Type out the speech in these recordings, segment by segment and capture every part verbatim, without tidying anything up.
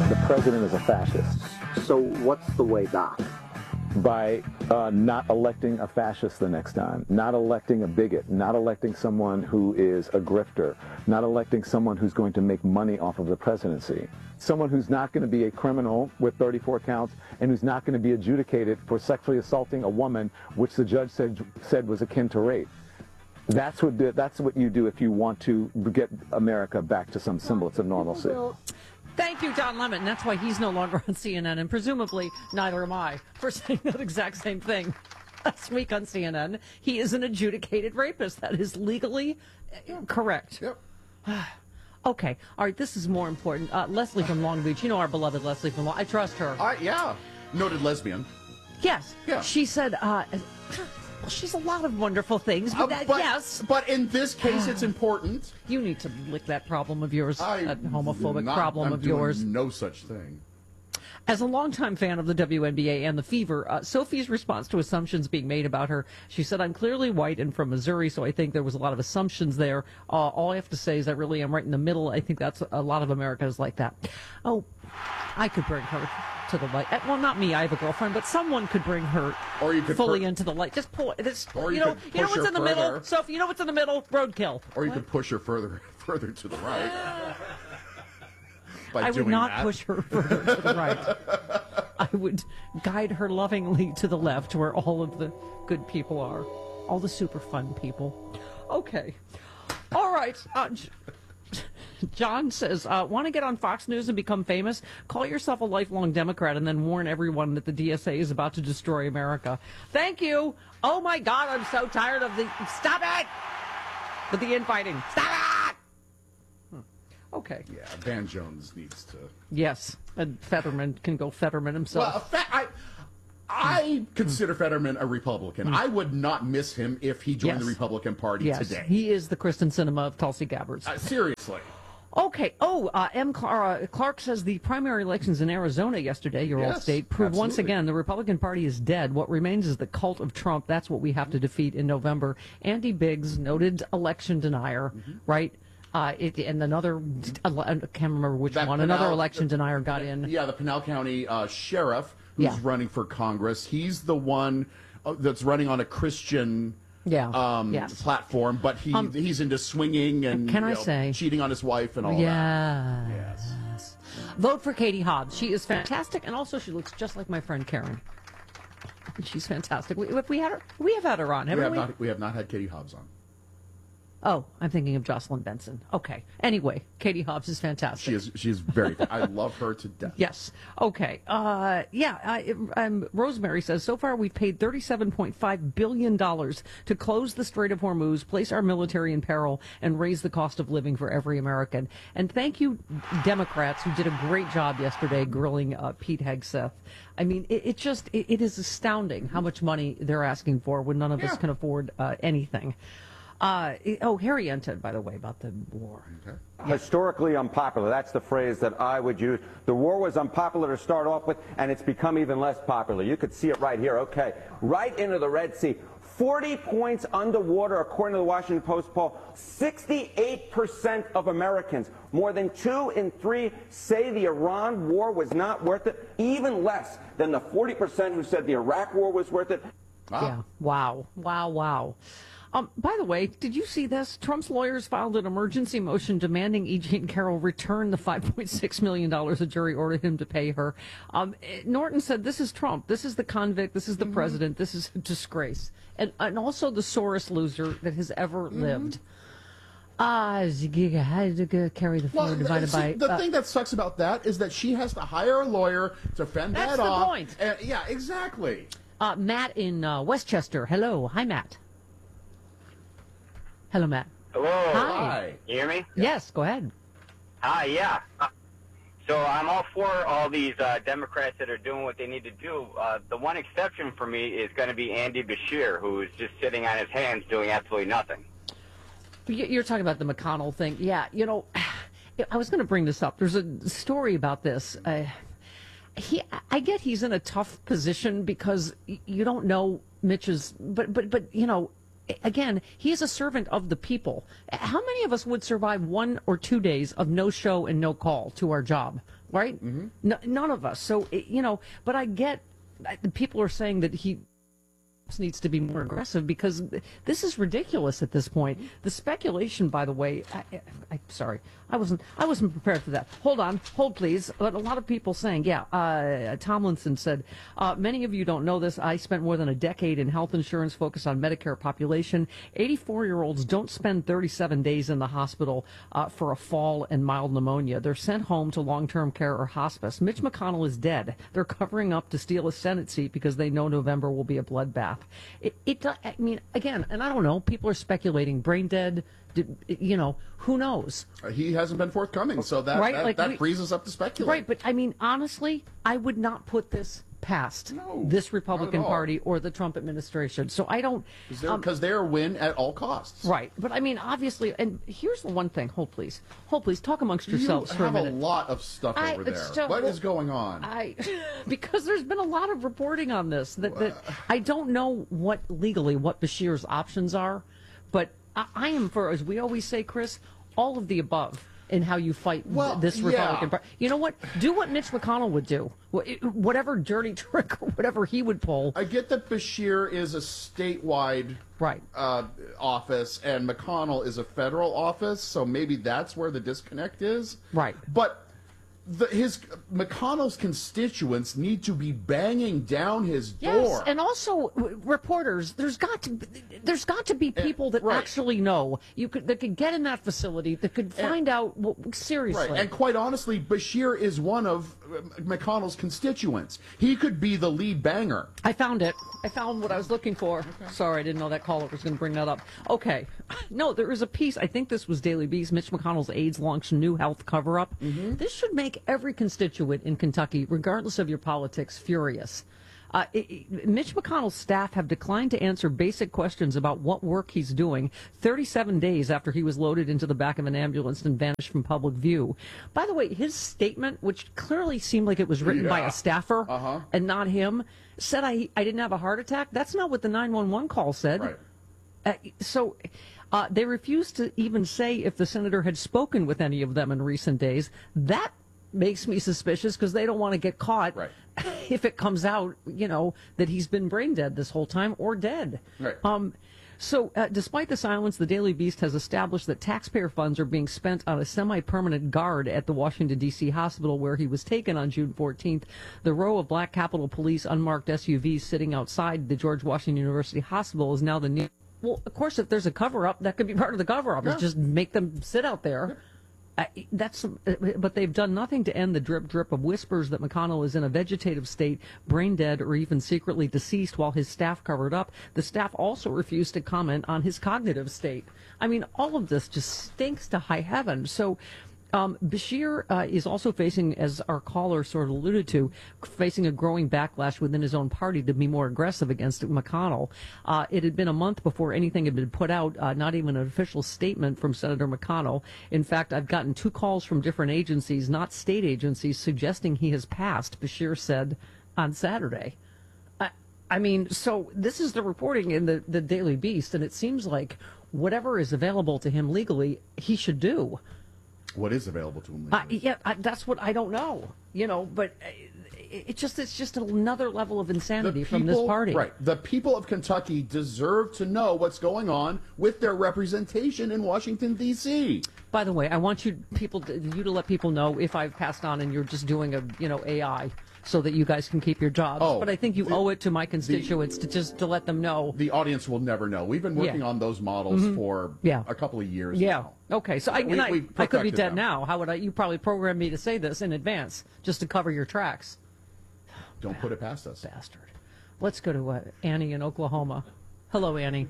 the president is a fascist. So what's the way back? By uh, not electing a fascist the next time, not electing a bigot, not electing someone who is a grifter, not electing someone who's going to make money off of the presidency, someone who's not going to be a criminal with thirty-four counts and who's not going to be adjudicated for sexually assaulting a woman, which the judge said said was akin to rape. That's what that's what you do if you want to get America back to some semblance of normalcy. Thank you, Don Lemon. And that's why he's no longer on C N N, and presumably neither am I, for saying that exact same thing last week on C N N. He is an adjudicated rapist. That is legally yeah. correct. Yep. Okay. All right. This is more important. Uh, Leslie from Long Beach. You know our beloved Leslie from Long Beach. I trust her. Uh, yeah. Noted lesbian. Yes. Yeah. She said, uh, well, she's a lot of wonderful things, but, uh, that, but yes. But in this case, it's important. You need to lick that problem of yours, I that homophobic not, problem I'm of doing yours. No such thing. As a longtime fan of the W N B A and the Fever, uh, Sophie's response to assumptions being made about her, she said, I'm clearly white and from Missouri, so I think there was a lot of assumptions there. Uh, all I have to say is I really am right in the middle. I think that's a lot of America is like that. Oh, I could bring her to the light. Well, not me. I have a girlfriend, but someone could bring her or you could fully per- into the light. Just pull it. This, or you, you know, could you know push what's her in the further. middle, Sophie. You know what's in the middle? Roadkill. Or you what? could push her further, further to the right. By I doing would not that. push her further to the right. I would guide her lovingly to the left, where all of the good people are, all the super fun people. Okay, all right. Uh, John says, uh, want to get on Fox News and become famous? Call yourself a lifelong Democrat and then warn everyone that the D S A is about to destroy America. Thank you. Oh, my God, I'm so tired of the... Stop it! With the infighting. Stop it! Hmm. Okay. Yeah, Van Jones needs to... Yes, and Fetterman can go Fetterman himself. Well, Fe- I, I consider Fetterman a Republican. Mm. I would not miss him if he joined Yes. the Republican Party yes, today. he is the Kristen Sinema of Tulsi Gabbard's. Uh, seriously. Okay. Oh, uh, M. Clara, Clark says the primary elections in Arizona yesterday, your old Yes, state, proved once absolutely. again the Republican Party is dead. What remains is the cult of Trump. That's what we have to defeat in November. Andy Biggs, noted election denier, Mm-hmm. right? Uh, it, and another, I can't remember which That one, Pinal- another election denier got in. Yeah, the Pinal County uh, sheriff who's Yeah. running for Congress. He's the one uh, that's running on a Christian Yeah. um, Yes. platform, but he Um, he's into swinging and can I you know, say- cheating on his wife and all Yes. that. Yes. Vote for Katie Hobbs. She is fantastic, and also she looks just like my friend Karen. She's fantastic. We, if we had her, we have had her on, We haven't have we? not we have not had Katie Hobbs on. Oh, I'm thinking of Jocelyn Benson. Okay. Anyway, Katie Hobbs is fantastic. She is she is very I love her to death. Yes. Okay. Uh, yeah. I, um, Rosemary says, so far we've paid thirty-seven point five billion dollars to close the Strait of Hormuz, place our military in peril, and raise the cost of living for every American. And thank you, Democrats, who did a great job yesterday grilling uh, Pete Hegseth. I mean, it, it just, it, it is astounding how much money they're asking for when none of Yeah. us can afford uh, anything. Uh, oh, Harry entered, by the way, about the war. Okay. Historically unpopular. That's the phrase that I would use. The war was unpopular to start off with, and it's become even less popular. You could see it right here. Okay. Right into the Red Sea. forty points underwater, according to the Washington Post poll. sixty-eight percent of Americans, more than two in three, say the Iran war was not worth it. Even less than the forty percent who said the Iraq war was worth it. Wow. Yeah. Wow. Wow. Wow. Um, by the way, did you see this? Trump's lawyers filed an emergency motion demanding E. Jean Carroll return the five point six million dollars a jury ordered him to pay her. Um, Norton said, this is Trump. This is the convict. This is the mm-hmm. president. This is a disgrace. And, and also the sorest loser that has ever mm-hmm. lived. Ah, Zigiga had to carry the floor Well, divided see, by... the uh, thing that sucks about that is that she has to hire a lawyer to fend That's that the off. point. And, yeah, exactly. Uh, Matt in uh, Westchester. Hello. Hi, Matt. Hello, Matt. Hello. Hi. You hear me? Yes, go ahead. Hi, yeah. Uh, so I'm all for all these uh, Democrats that are doing what they need to do. Uh, the one exception for me is going to be Andy Bashir, who's just sitting on his hands doing absolutely nothing. You're talking about the McConnell thing. Yeah, you know, I was going to bring this up. There's a story about this. Uh, he, I get he's in a tough position because you don't know Mitch's, but, but, but, you know, again, he is a servant of the people. How many of us would survive one or two days of no show and no call to our job? right? Mm-hmm. No, none of us. So, it, you know, but I get, I, the people are saying that he needs to be more aggressive because this is ridiculous at this point. The speculation, by the way, I, I, I'm sorry, I wasn't, I wasn't prepared for that. Hold on, hold please. But a lot of people saying, yeah, uh, Tomlinson said, uh, many of you don't know this. I spent more than a decade in health insurance focused on Medicare population. eighty-four-year-olds don't spend thirty-seven days in the hospital uh, for a fall and mild pneumonia. They're sent home to long-term care or hospice. Mitch McConnell is dead. They're covering up to steal a Senate seat because they know November will be a bloodbath. It, it, I mean, again, and I don't know, people are speculating, brain dead, did, you know, who knows? He hasn't been forthcoming, so that, right? that, like that we, frees us up to speculate. Right, but I mean, honestly, I would not put this past no, this Republican not at all. Party or the Trump administration. So I don't... Because they're, um, they're a win at all costs. Right, but I mean, obviously, and here's the one thing, hold please, hold please, talk amongst yourselves you for a have minute. a lot of stuff I- over there. it's so- What well, is going on? I, because there's been a lot of reporting on this that, that I don't know what legally what Bashir's options are, but I, I am for, as we always say, Chris, all of the above in how you fight Well, this Republican yeah. Party. You know what? Do what Mitch McConnell would do. Wh- Whatever dirty trick or whatever he would pull. I get that Bashir is a statewide Right. uh, office and McConnell is a federal office, so maybe that's where the disconnect is. Right. But the, his McConnell's constituents need to be banging down his Yes, door. and also w- reporters. There's got to, be- there's got to be people that right. actually know. You could, that could get in that facility, that could find out. Well, seriously, Right, and quite honestly, Bashir is one of uh, McConnell's constituents. He could be the lead banger. I found it. I found what I was looking for. Okay. Sorry, I didn't know that caller was going to bring that up. Okay. No, there is a piece. I think this was Daily Beast. Mitch McConnell's aides launched a new health cover-up. Mm-hmm. This should make every constituent in Kentucky, regardless of your politics, furious. Uh, it, it, Mitch McConnell's staff have declined to answer basic questions about what work he's doing thirty-seven days after he was loaded into the back of an ambulance and vanished from public view. By the way, his statement, which clearly seemed like it was written Yeah. by a staffer Uh-huh. and not him, said I, I didn't have a heart attack. That's not what the nine one one call said. Right. Uh, so uh, they refused to even say if the senator had spoken with any of them in recent days. That makes me suspicious because they don't want to get caught Right. if it comes out, you know, that he's been brain dead this whole time or dead. Right. Um, so uh, despite the silence, the Daily Beast has established that taxpayer funds are being spent on a semi-permanent guard at the Washington, D C hospital where he was taken on June fourteenth. The row of black Capitol Police unmarked S U Vs sitting outside the George Washington University Hospital is now the new... Well, of course, if there's a cover-up, that could be part of the cover-up. Yeah. Is just make them sit out there. Yeah. Uh, that's, uh, but they've done nothing to end the drip drip of whispers that McConnell is in a vegetative state, brain dead, or even secretly deceased while his staff covered up. The staff also refused to comment on his cognitive state. I mean, all of this just stinks to high heaven. So um, Bashir uh, is also facing, as our caller sort of alluded to, facing a growing backlash within his own party to be more aggressive against McConnell. Uh, it had been a month before anything had been put out, uh, not even an official statement from Senator McConnell. In fact, I've gotten two calls from different agencies, not state agencies, suggesting he has passed, Bashir said on Saturday. I, I mean, so this is the reporting in the, the Daily Beast, and it seems like whatever is available to him legally, he should do. What is available to him? Uh, yeah, I, that's what I don't know, you know, but uh, it, it just it's just another level of insanity from this party. Right. The people of Kentucky deserve to know what's going on with their representation in Washington, D C By the way, I want you people to, you to let people know if I've passed on and you're just doing a you know A I so that you guys can keep your jobs. Oh, but I think you the, owe it to my constituents the, to just to let them know. The audience will never know. We've been working Yeah. on those models Mm-hmm. for yeah. a couple of years Yeah. now. Okay. So I, We- and I, we I could be perfected dead them. now. How would I? You probably programmed me to say this in advance just to cover your tracks. Don't put it past us. Bastard. Let's go to uh, Annie in Oklahoma. Hello, Annie.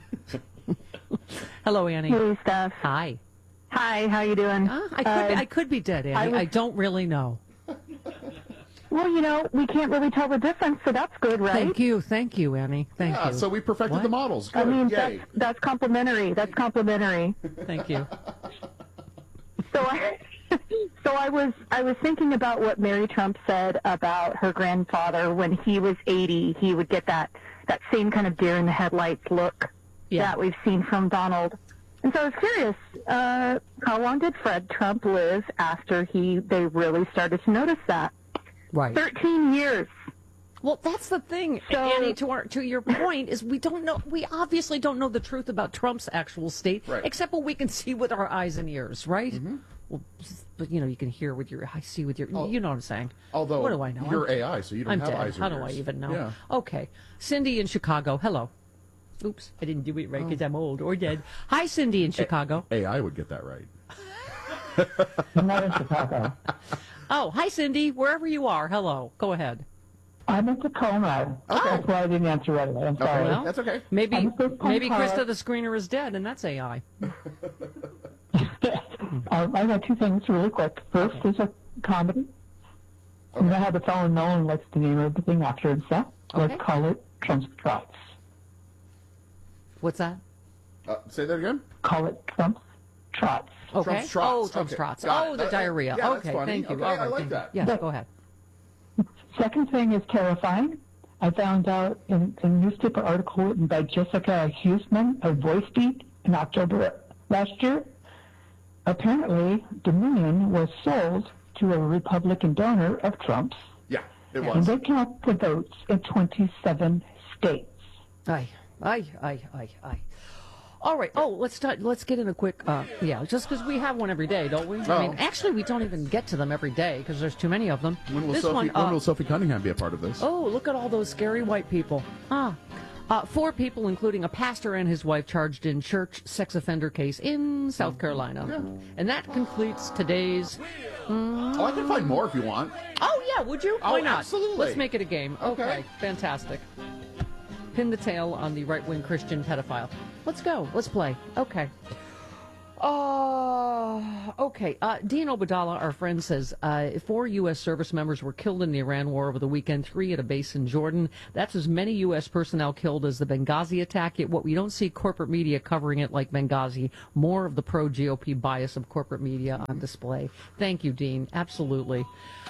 Hello, Annie. Hey, Steph. Hi. Hi, how you doing? Uh, I could Uh, be, I could be dead, Annie. I, I was- I don't really know. Well, you know, we can't really tell the difference, so that's good, right? Thank you, thank you, Annie. Thank Yeah, you. so we perfected What? the models. Good. I mean, Yay. that's, that's complimentary. That's complimentary. Thank you. So I, so I was I was thinking about what Mary Trump said about her grandfather when he was eighty. He would get that that same kind of deer in the headlights look Yeah. that we've seen from Donald. And so I was curious, uh, how long did Fred Trump live after he they really started to notice that? Right. Thirteen years. Well, that's the thing, So- Annie, to, our, to your point, is we don't know, we obviously don't know the truth about Trump's actual state, Right. except what we can see with our eyes and ears, right? Mm-hmm. Well, but, you know, you can hear with your, I see with your, you know what I'm saying. Although What do I know? you're I'm, A I, so you don't I'm have dead. eyes or How do I ears. even know? Yeah. Okay. Cindy in Chicago, hello. Oops, I didn't do it right because I'm old or dead. Hi, Cindy in Chicago. A I would get that right. I'm not in Chicago. Oh, hi, Cindy, wherever you are. Hello. Go ahead. I'm in Tacoma. That's why I didn't answer right away. I'm sorry. Well, That's okay. Maybe, I'm a first-time maybe caller. Krista the screener is dead, and that's A I. um, I got two things really quick. First is a comedy. You know how the fellow Nolan likes to name everything after himself? Okay. Let's call it Trump's Trots. What's that? Uh, say that again. Call it Trump's Trots. Okay. Trump's trots. Oh, Trump's Okay. trots. Got Oh, it. the That- diarrhea. yeah, that's okay, funny. thank you. Okay, All I right, like thank you. that. Yes, Yeah. go ahead. Second thing is terrifying. I found out in, in a newspaper article written by Jessica Huseman of VoiceBeat in October last year. Apparently, Dominion was sold to a Republican donor of Trump's, Yeah, it and was. they count the votes in twenty-seven states. Aye, aye, aye, aye, aye. All right. Oh, let's start. Let's get in a quick. Uh, yeah, just because we have one every day, don't we? I Oh. mean, actually, we don't even get to them every day because there's too many of them. When will, this Sophie, one. when uh, will Sophie Cunningham be a part of this? Oh, look at all those scary white people. Ah. Uh, four people, including a pastor and his wife, charged in church sex offender case in South Carolina. And that completes today's. Oh, I can find more if you want. Oh, yeah, would you? Oh, Why not? absolutely. Let's make it a game. Okay, Okay. fantastic. Pin the tail on the right-wing Christian pedophile. Let's go. Let's play. Okay. Uh, okay. Uh, Dean Obadala, our friend, says uh, four U S service members were killed in the Iran war over the weekend, three at a base in Jordan. That's as many U S personnel killed as the Benghazi attack. Yet what we don't see corporate media covering it like Benghazi, more of the pro-G O P bias of corporate media on display. Thank you, Dean. Absolutely.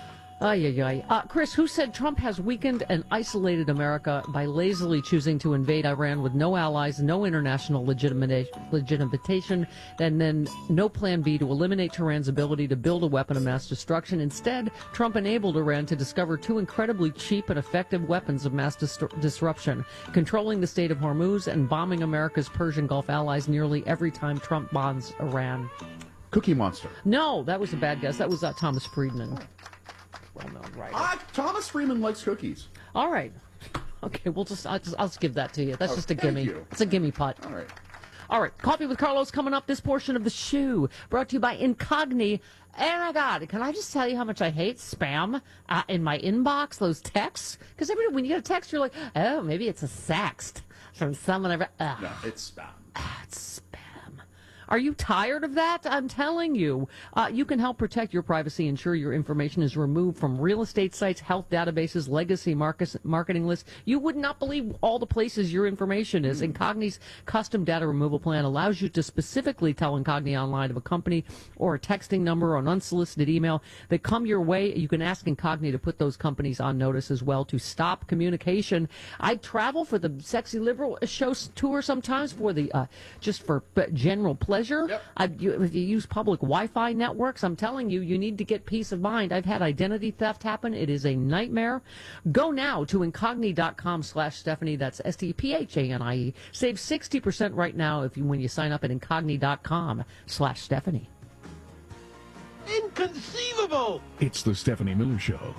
Ay, ay, ay. Uh, Chris, who said Trump has weakened and isolated America by lazily choosing to invade Iran with no allies, no international legitimation, legitimation, and then no plan B to eliminate Tehran's ability to build a weapon of mass destruction? Instead, Trump enabled Iran to discover two incredibly cheap and effective weapons of mass dis- disruption, controlling the Strait of Hormuz and bombing America's Persian Gulf allies nearly every time Trump bombs Iran. Cookie Monster. No, that was a bad guess. That was uh, Thomas Friedman. Well-known writer. Ah, Thomas Freeman likes cookies. All right. Okay, we'll just I'll, just I'll just give that to you. That's Oh, just a thank gimme. you. It's a gimme putt. All right. All right. Coffee with Carlos coming up. This portion of the shoe brought to you by Incogni. Oh my God! Can I just tell you how much I hate spam uh, in my inbox? Those texts, because every when you get a text, you're like, oh, maybe it's a sext from someone ever. Ugh. No, it's spam. It's spam. Are you tired of that? I'm telling you. Uh, you can help protect your privacy, ensure your information is removed from real estate sites, health databases, legacy markets, marketing lists. You would not believe all the places your information is. Incogni's custom data removal plan allows you to specifically tell Incogni online of a company or a texting number or an unsolicited email that come your way. You can ask Incogni to put those companies on notice as well to stop communication. I travel for the Sexy Liberal show tour sometimes for the uh, just for general pleasure. Yep. I, you, if you use public Wi-Fi networks, I'm telling you, you need to get peace of mind. I've had identity theft happen. It is a nightmare. Go now to incogni.com slash Stephanie. That's S T P H A N I E. Save sixty percent right now if you when you sign up at incogni.com slash Stephanie. Inconceivable! It's the Stephanie Miller Show.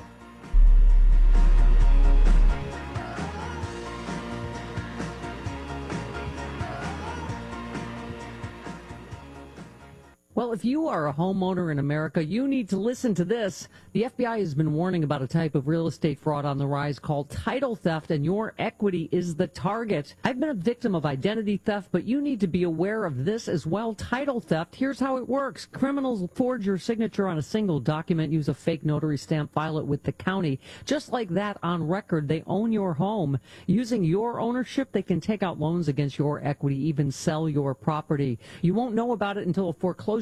Well, if you are a homeowner in America, you need to listen to this. The F B I has been warning about a type of real estate fraud on the rise called title theft, and your equity is the target. I've been a victim of identity theft, but you need to be aware of this as well. Title theft, here's how it works. Criminals forge your signature on a single document, use a fake notary stamp, file it with the county. Just like that, on record, they own your home. Using your ownership, they can take out loans against your equity, even sell your property. You won't know about it until a foreclosure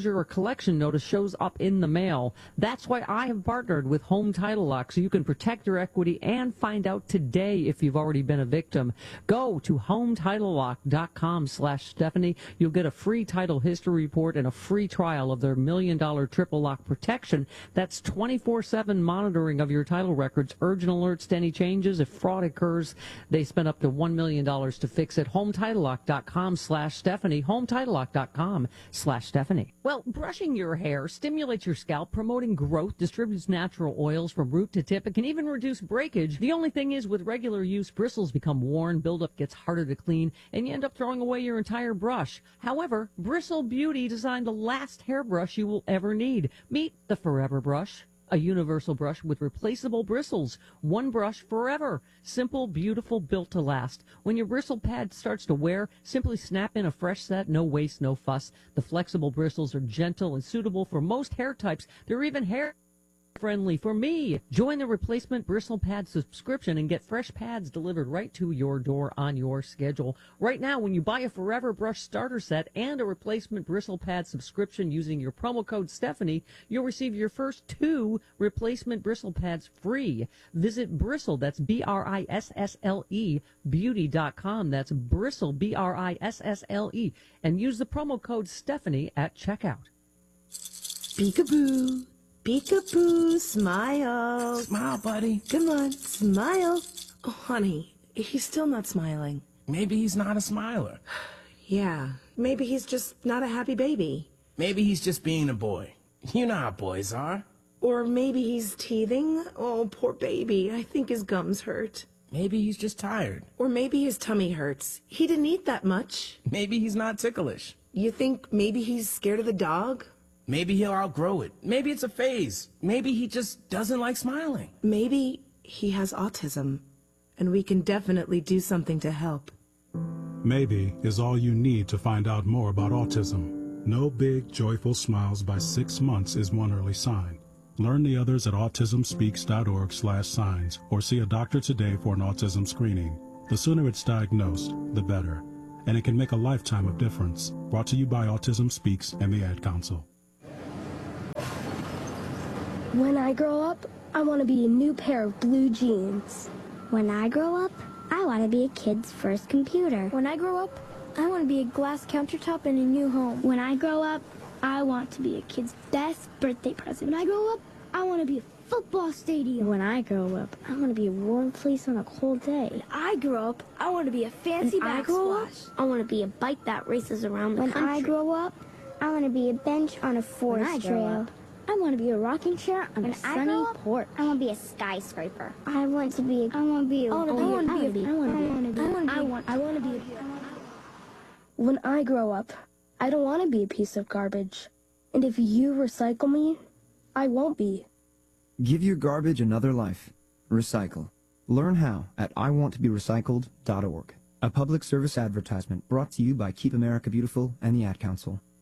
foreclosure or collection notice shows up in the mail. That's why I have partnered with Home Title Lock, so you can protect your equity and find out today if you've already been a victim. Go to home title lock dot com slash Stephanie. You'll get a free title history report and a free trial of their million dollar triple lock protection. That's twenty-four seven monitoring of your title records, urgent alerts to any changes. If fraud occurs, they spend up to one million dollars to fix it. home title lock dot com slash Stephanie. home title lock dot com slash Stephanie. Well, brushing your hair stimulates your scalp, promoting growth, distributes natural oils from root to tip. It can even reduce breakage. The only thing is, with regular use, bristles become worn, buildup gets harder to clean, and you end up throwing away your entire brush. However, Bristle Beauty designed the last hairbrush you will ever need. Meet the Forever Brush. A universal brush with replaceable bristles. One brush forever. Simple, beautiful, built to last. When your bristle pad starts to wear, simply snap in a fresh set. No waste, no fuss. The flexible bristles are gentle and suitable for most hair types. They're even hair friendly for me. Join the replacement bristle pad subscription and get fresh pads delivered right to your door on your schedule. Right now, when you buy a Forever Brush starter set and a replacement bristle pad subscription using your promo code Stephanie, you'll receive your first two replacement bristle pads free. Visit Bristle, that's B R I S S L E, beauty dot com. That's Bristle, B R I S S L E, and use the promo code Stephanie at checkout. Peekaboo. Peekaboo, smile. Smile, buddy. Come on, smile. Oh, honey, he's still not smiling. Maybe he's not a smiler. Yeah, maybe he's just not a happy baby. Maybe he's just being a boy. You know how boys are. Or maybe he's teething. Oh, poor baby. I think his gums hurt. Maybe he's just tired. Or maybe his tummy hurts. He didn't eat that much. Maybe he's not ticklish. You think maybe he's scared of the dog? Maybe he'll outgrow it. Maybe it's a phase. Maybe he just doesn't like smiling. Maybe he has autism, and we can definitely do something to help. Maybe is all you need to find out more about autism. No big, joyful smiles by six months is one early sign. Learn the others at autism speaks dot org slash signs or see a doctor today for an autism screening. The sooner it's diagnosed, the better. And it can make a lifetime of difference. Brought to you by Autism Speaks and the Ad Council. When I grow up, I want to be a new pair of blue jeans. When I grow up, I want to be a kid's first computer. When I grow up, I want to be a glass countertop in a new home. When I grow up, I want to be a kid's best birthday present. When I grow up, I want to be a football stadium. When I grow up, I want to be a warm place on a cold day. When I grow up, I want to be a fancy when I grow up, backsplash. I want to be a bike that races around the when country. When I grow up, I want to be a bench on a forest when I trail. Grow up, I want to be a rocking chair on when a sunny I up, porch. I want to be a skyscraper. I want to be. A, I want to be. A, I want to be. I want to be. I want to be. I want to be. I want. I want to be. When I grow up, I don't want to be a piece of garbage. And if you recycle me, I won't be. Give your garbage another life. Recycle. Learn how at I want to be recycled dot org. A public service advertisement brought to you by Keep America Beautiful and the Ad Council.